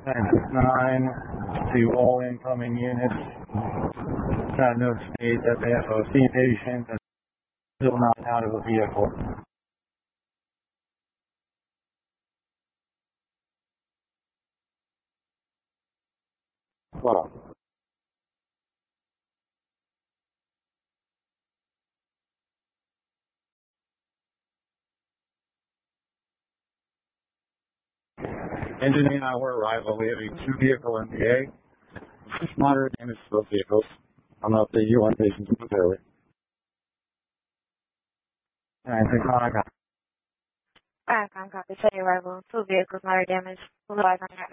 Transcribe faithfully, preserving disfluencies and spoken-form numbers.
nine to all incoming units. Trying to notice that the F O C patient is still not out of the vehicle. Wow. Engine hour arrival. We have a two vehicle M P A. Just moderate damage to both vehicles. I'm not the U one patients necessarily. And six nine. Alright, copy. Say arrival. Two vehicles, moderate damage. Five